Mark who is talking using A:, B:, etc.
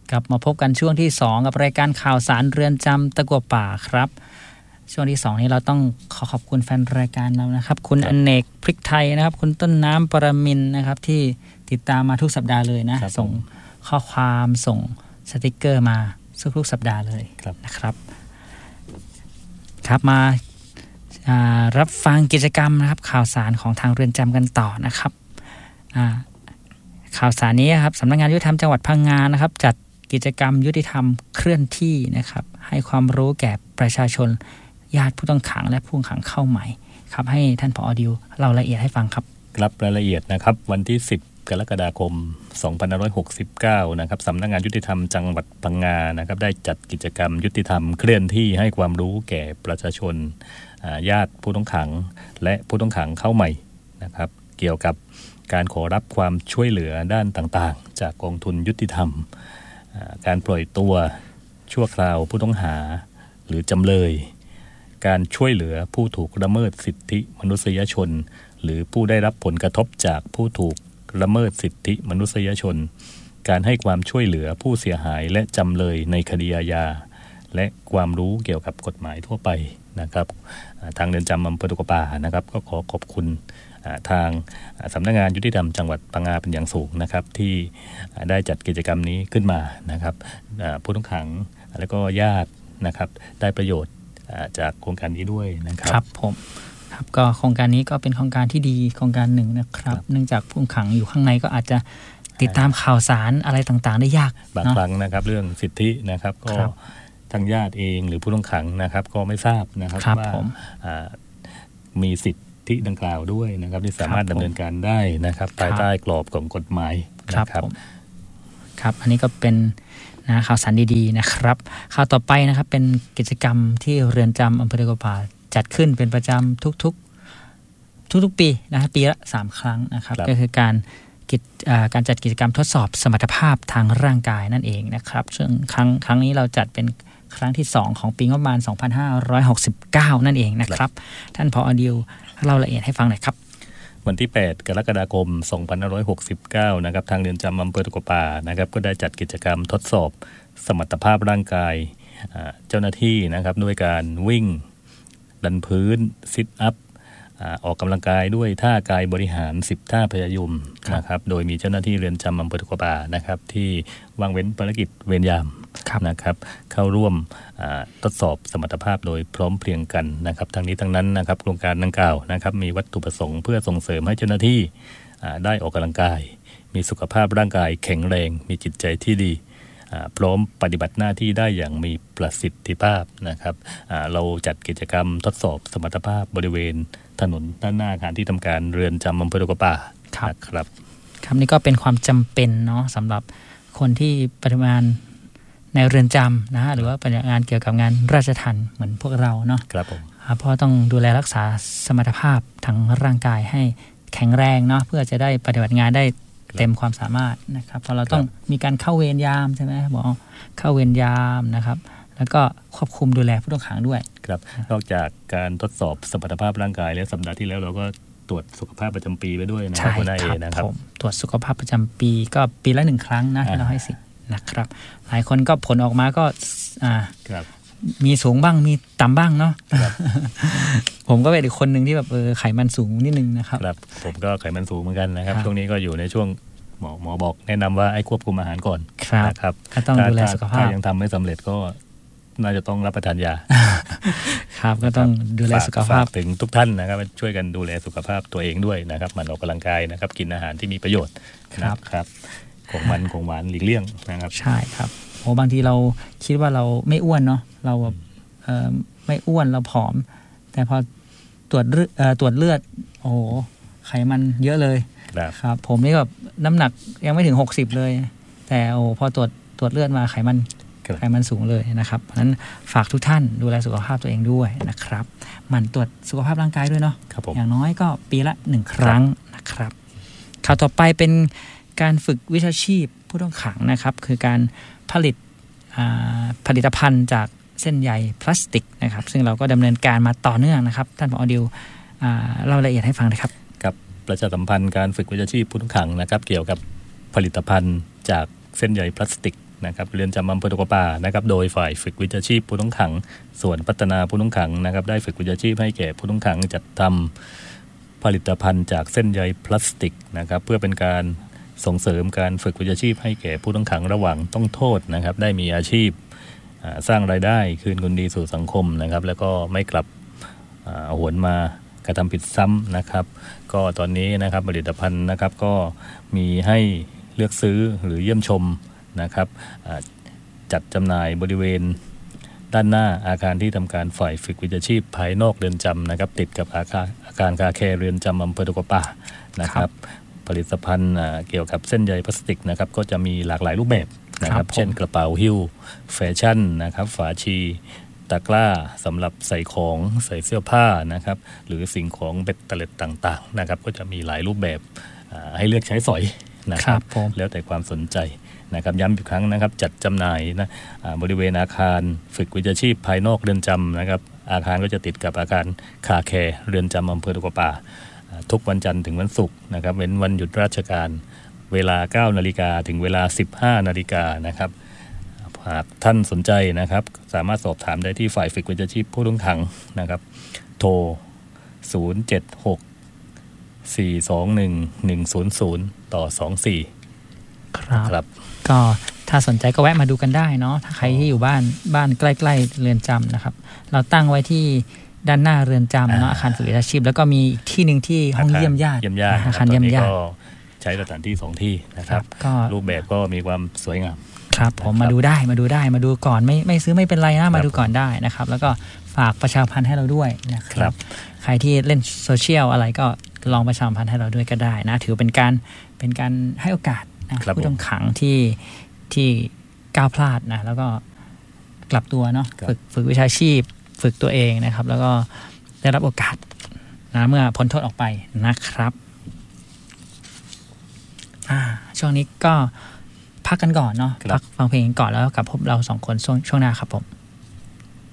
A: กลับมาพบกันช่วงที่2กับรายการข่าวสารเรือนจำตะกั่วป่าครับช่วงที่2นี้เราต้องขอบคุณแฟนรายการเรานะครับคุณอเนกพริกไทยนะครับคุณต้นน้ำปรมินทร์นะครับที่ติดตามมาทุกสัปดาห์เลยนะส่งข้อความส่งสติกเกอร์มาทุกสัปดาห์เลยนะครับครับมารับฟังกิจกรรมนะครับข่าวสารของทางเรือนจำกันต่อนะครับข่าวสารนี้ครับสำนักงานยุติธรรมจังหวัดพังงานะครับจัดกิจกรรมยุติธรรมเคลื่อนที่นะครับให้ความรู้แก่ประชาชนญาติผู้ต้องขังและผู้ต้องขังเข้าใหม่ครับให้ท่านผอ.ดิวเล่ารายละเอียดให้ฟังครับ
B: รับรายละเอียดนะครับวันที่10กรกฎาคม2569นะครับสำนักงานยุติธรรมจังหวัดพังงานะครับได้จัดกิจกรรมยุติธรรมเคลื่อนที่ให้ความรู้แก่ประชาชนญาติผู้ต้องขังและผู้ต้องขังเข้าใหม่นะครับเกี่ยวกับการขอรับความช่วยเหลือด้านต่างๆจากกองทุนยุติธรรมการปล่อยตัวชั่วคราวผู้ต้องหาหรือจำเลยการช่วยเหลือผู้ถูกละเมิดสิทธิมนุษยชนหรือผู้ได้รับผลกระทบจากผู้ถูกละเมิดสิทธิมนุษยชนการให้ความช่วยเหลือผู้เสียหายและจำเลยในคดีอาญาและความรู้เกี่ยวกับกฎหมายทั่วไปนะครับทางเรือนจำอำเภอตะกั่วป่านะครับก็ขอขอบคุณทางสำนักงานยุติธรรมจังหวัดพังงาเป็นอย่างสูงนะครับที่ได้จัดกิจกรรมนี้ขึ้นมานะครับผู้ต้องขังและก็ญาตินะครับได้ประโยชน์จากโครงการนี้ด้วยนะครับ
A: ครับผมครับก็โครงการนี้ก็เป็นโครงการที่ดีโครงการหนึ่งนะครับเนื่องจากผู้ต้องขังอยู่ข้างในก็อาจจะติดตามข่าวสารอะไรต่างๆได้ยาก
B: บางครั้งนะครับเรื่องสิทธินะครับก็ทางญาติเองหรือผู้ต้องขังนะครับก็ไม่ทราบนะครับว่ามีสิทธิดังกล่าวด้วยนะครับที่สามารถดำเนินการได้นะครับภายใต้กรอบของกฎหมาย
A: นะครับครับอันนี้ก็เป็นข่าวสารดีๆนะครับข่าวต่อไปนะครับเป็นกิจกรรมที่เรือนจำอำเภอตะกั่วป่าจัดขึ้นเป็นประจำทุกปีนะครับปีละ3ครั้งนะครับก็คือการจัดกิจกรรมทดสอบสมรรถภาพทางร่างกายนั่นเองนะครับซึ่งครั้งนี้เราจัดเป็นครั้งที่2ของปีงบประมาณ2569นั่นเองนะครับท่านผอ.ดิวเล่ารายละเอียดให้ฟังหน่อยครับ
B: วันที่8กรกฎาคม2569นะครับทางเรือนจำอำเภอตะกั่วป่านะครับก็ได้จัดกิจกรรมทดสอบสมรรถภาพร่างกายเจ้าหน้าที่นะครับด้วยการวิ่งดันพื้นซิทอัพออกกำลังกายด้วยท่ากายบริหาร10ท่าพยายมนะครับโดยมีเจ้าหน้าที่เรือนจำอำเภอตะกั่วป่านะครับที่ว่างเว้นภารกิจเวรยามนะครับเข้าร่วมทดสอบสมรรถภาพโดยพร้อมเพรียงกันนะครับทั้งนี้ทั้งนั้นนะครับโครงการดังกล่าวนะครับมีวัตถุประสงค์เพื่อส่งเสริมให้เจ้าหน้าที่ได้ออกกำลังกายมีสุขภาพร่างกายแข็งแรงมีจิตใจที่ดีพร้อมปฏิบัติหน้าที่ได้อย่างมีประสิทธิภาพนะครับเราจัดกิจกรรมทดสอบสมรรถภาพบริเวณถนนด้านหน้าอาคารที่ทำการเรือนจำอำเภอตะกั่วป่าครับ
A: นี่ก็เป็นความจำเป็นเนาะสำหรับคนที่ปฏิบัติงานในเรือนจำนะฮะหรือว่าปฏิบัติงานเกี่ยวกับงานราชทัณฑ์เหมือนพวกเราเนาะ
B: ครับผม
A: เพราะต้องดูแลรักษาสมรรถภาพทางร่างกายให้แข็งแรงเนาะเพื่อจะได้ปฏิบัติงานได้เต็มความสามารถนะครับเพราะเราต้องมีการเข้าเวรยามใช่ไหมหมอเข้าเวรยามนะครับแล้วก็ควบคุมดูแลผู้ต้องขังด้วย
B: ครับนอกจากการทดสอบสมรรถภาพร่างกายและสัปดาห์ที่แล้วเราก็ตรวจสุขภาพประจำปีไปด้วยนะครับคุณนายนะครับ
A: ตรวจสุขภาพประจำปีก็ปีละ1ครั้งนะที่เราให้สิทธิ์นะครับหลายคนก็ผลออกมาก็มีสูงบ้างมีต่ำบ้างเนาะผมก็เป็นอีกคนนึงที่แบบไขมันสูงนิดนึงนะครับ
B: ผมก็ไขมันสูงเหมือนกันนะครับช่วงนี้ก็อยู่ในช่วงหมอบอกแนะนำว่าให้ควบคุมอาหารก่อนนะครับ
A: ก็ต้องดูแลสุขภาพ
B: ถ้ายังทำไม่สำเร็จก็น่าจะต้องรับประทานยา
A: ครับก็ต้องดูแลสุขภาพ
B: ถึงทุกท่านนะครับช่วยกันดูแลสุขภาพตัวเองด้วยนะครับมันออกกำลังกายนะครับกินอาหารที่มีประโยชน์ครับของมันของหวานหลีกเลี่ยงนะครับ
A: ใช่ครับบางทีเราคิดว่าเราไม่อ้วนเนาะเราแบบไม่อ้วนเราผอมแต่พอตรวจเลือดโอ้โหไขมันเยอะเลยครับผมนี่แบบน้ำหนักยังไม่ถึง60เลยแต่พอตรวจเลือดมาไขมันสูงเลยนะครับเพราะฉะนั้นฝากทุกท่านดูแลสุขภาพตัวเองด้วยนะครับมันตรวจสุขภาพร่างกายด้วยเนาะอย่างน้อยก็ปีละ1ครั้งนะครับข่าวต่อไปเป็นการฝึกวิชาชีพผู้ต้องขังนะครับคือการผลิตภัณฑ์จากเส้นใยพลาสติกนะครับซึ่งเราก็ดำเนินการมาต่อเนื่องนะครับท่านผอ.ดิวเล่ารายละเอียดให้ฟังนะครับ
B: กับประชาสัมพันธ์การฝึกวิชาชีพผู้ต้องขังนะครับเกี่ยวกับผลิตภัณฑ์จากเส้นใยพลาสติกนะครับเรือนจำอำเภอตะกัวป่านะครับโดยฝ่ายฝึกวิชาชีพผู้ต้องขังส่วนพัฒนาผู้ต้องขังนะครับได้ฝึกวิชาชีพให้แก่ผู้ต้องขังจัดทำผลิตภัณฑ์จากเส้นใยพลาสติกนะครับเพื่อเป็นการส่งเสริมการฝึกวิชาชีพให้แก่ผู้ต้องขังระหว่างต้องโทษนะครับได้มีอาชีพสร้างรายได้คืนคนดีสู่สังคมนะครับแล้วก็ไม่กลับหวนมากระทำผิดซ้ำนะครับก็ตอนนี้นะครับผลิตภัณฑ์นะครับก็มีให้เลือกซื้อหรือเยี่ยมชมนะครับจัดจำหน่ายบริเวณด้านหน้าอาคารที่ทำการฝ่ายฝึกวิชาชีพภายนอกเรือนจำนะครับติดกับอาคารคาแคร์เรือนจำอำเภอตะกัวป่านะครับผลิตภัณฑ์เกี่ยวกับเส้นใยพลาสติกนะครับก็จะมีหลากหลายรูปแบบนะครับเช่นกระเป๋าหิ้วแฟชั่นนะครับฝาชีตะกร้าสำหรับใส่ของใส่เสื้อผ้านะครับหรือสิ่งของเบ็ดเตล็ดต่างๆนะครับก็จะมีหลายรูปแบบให้เลือกใช้สอยนะครับแล้วแต่ความสนใจนะครับย้ำอีกครั้งนะครับจัดจำหน่ายนะบริเวณอาคารฝึกวิชาชีพภายนอกเรือนจำนะครับอาคารก็จะติดกับอาคารคาแคร์เรือนจำอำเภอตะกัวป่าทุกวันจันทร์ถึงวันศุกร์นะครับเว้นวันหยุดราชการเวลา 9 นาฬิกาถึงเวลา 15 นาฬิกานะครับหากท่านสนใจนะครับสามารถสอบถามได้ที่ฝ่ายฝึกวิชาชีพผู้ต้องขังนะครับโทร 076-421-100 ครับ
A: ก็ถ้าสนใจก็แวะมาดูกันได้เนาะถ้าใครที่อยู่บ้านใกล้ๆเรือนจำนะครับเราตั้งไว้ที่ด้านหน้าเรือนจำเนาะอาคารฝึกวิชาชีพแล้วก็มีอีกที่หนึ่งที่ห้องเยี่ยมญาติอาคารเยี่ยมญาติ
B: ใช้สถานที่2ที่นะครับก็รูปแบบก็มีความสวยงาม
A: ครับผมมาดูดูก่อนไม่ซื้อไม่เป็นไรนะมาดูก่อนได้นะครับแล้วก็ฝากประชาสัมพันธ์ให้เราด้วยนะครับใครที่เล่นโซเชียลอะไรก็ลองประชาสัมพันธ์ให้เราด้วยก็ได้นะถือเป็นการให้โอกาสนะผู้ต้องขังที่ก้าวพลาดนะแล้วก็กลับตัวเนาะฝึกวิชาชีพฝึกตัวเองนะครับแล้วก็ได้รับโอกาสนะเมื่อพ้นโทษออกไปนะครับช่วงนี้ก็พักกันก่อนเนาะพักฟังเพลงก่อนแล้วกับพบเรา2 คนช่วงหน้าครับผม